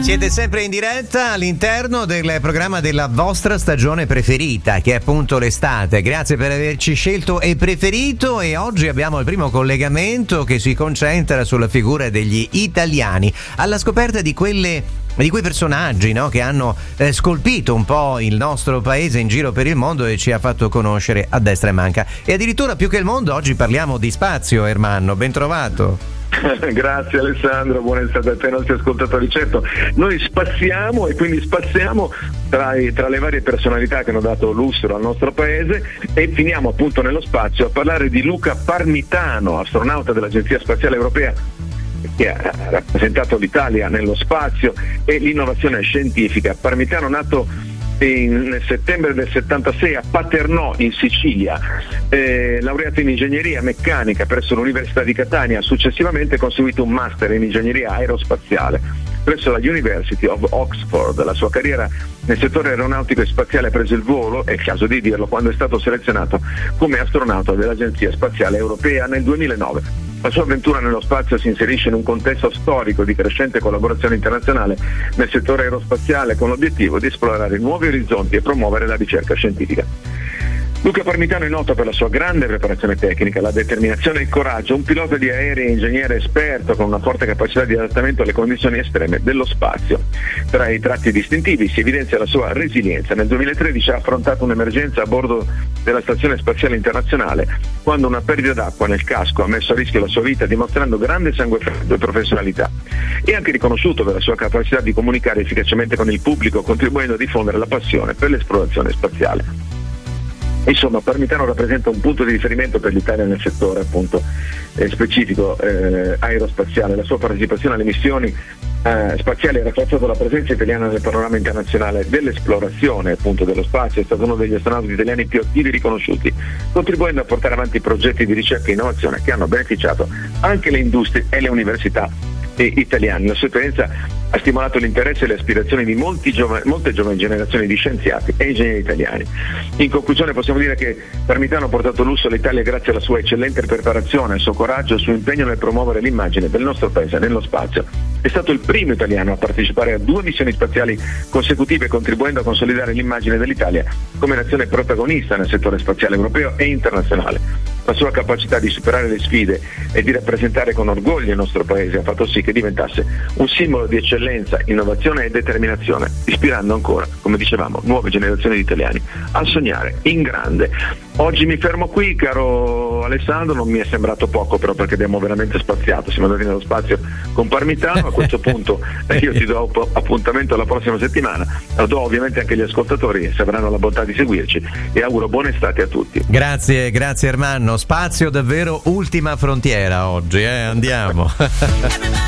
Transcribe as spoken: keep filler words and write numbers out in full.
Siete sempre in diretta all'interno del programma della vostra stagione preferita, che è appunto l'estate. Grazie per averci scelto e preferito, e oggi abbiamo il primo collegamento che si concentra sulla figura degli italiani, alla scoperta di quelle di quei personaggi, no, che hanno eh, scolpito un po' il nostro paese in giro per il mondo e ci ha fatto conoscere a destra e manca. E addirittura più che il mondo, oggi parliamo di spazio, Ermanno, ben trovato. Grazie Alessandro, buona estate a te e ai nostri ascoltatori. Certo, noi spaziamo e quindi spaziamo tra, i, tra le varie personalità che hanno dato lustro al nostro paese, e finiamo appunto nello spazio a parlare di Luca Parmitano, astronauta dell'Agenzia Spaziale Europea, che ha rappresentato l'Italia nello spazio e l'innovazione scientifica. Parmitano, nato in, nel settembre del settantasei a Paternò in Sicilia, eh, laureato in ingegneria meccanica presso l'Università di Catania, ha successivamente conseguito un master in ingegneria aerospaziale presso la University of Oxford. La sua carriera nel settore aeronautico e spaziale ha preso il volo, è il caso di dirlo, quando è stato selezionato come astronauta dell'Agenzia Spaziale Europea nel duemilanove. La sua avventura nello spazio si inserisce in un contesto storico di crescente collaborazione internazionale nel settore aerospaziale, con l'obiettivo di esplorare nuovi orizzonti e promuovere la ricerca scientifica. Luca Parmitano è noto per la sua grande preparazione tecnica, la determinazione e il coraggio, un pilota di aerei e ingegnere esperto con una forte capacità di adattamento alle condizioni estreme dello spazio. Tra i tratti distintivi si evidenzia la sua resilienza. Nel duemilatredici ha affrontato un'emergenza a bordo della Stazione Spaziale Internazionale, quando una perdita d'acqua nel casco ha messo a rischio la sua vita, dimostrando grande sangue freddo e professionalità. È anche riconosciuto per la sua capacità di comunicare efficacemente con il pubblico, contribuendo a diffondere la passione per l'esplorazione spaziale. Insomma, Parmitano rappresenta un punto di riferimento per l'Italia nel settore appunto eh, specifico eh, aerospaziale. La sua partecipazione alle missioni eh, spaziali ha rafforzato la presenza italiana nel panorama internazionale dell'esplorazione appunto dello spazio. È stato uno degli astronauti italiani più attivi e riconosciuti, contribuendo a portare avanti progetti di ricerca e innovazione che hanno beneficiato anche le industrie e le università italiane. La sua esperienza ha stimolato l'interesse e le aspirazioni di molti giova- molte giovani generazioni di scienziati e ingegneri italiani. In conclusione possiamo dire che Parmitano ha portato lusso all'Italia grazie alla sua eccellente preparazione, al suo coraggio, al suo impegno nel promuovere l'immagine del nostro paese nello spazio. È stato il primo italiano a partecipare a due missioni spaziali consecutive, contribuendo a consolidare l'immagine dell'Italia come nazione protagonista nel settore spaziale europeo e internazionale. La sua capacità di superare le sfide e di rappresentare con orgoglio il nostro paese ha fatto sì che diventasse un simbolo di eccellenza, innovazione e determinazione, ispirando ancora, come dicevamo, nuove generazioni di italiani a sognare in grande. Oggi mi fermo qui, caro Alessandro, non mi è sembrato poco però, perché abbiamo veramente spaziato, siamo andati nello spazio con Parmitano. A questo punto io ti do appuntamento alla prossima settimana, lo do ovviamente anche agli ascoltatori se avranno la bontà di seguirci, e auguro buona estate a tutti. Grazie, grazie Ermanno. Spazio davvero ultima frontiera oggi, eh? Andiamo.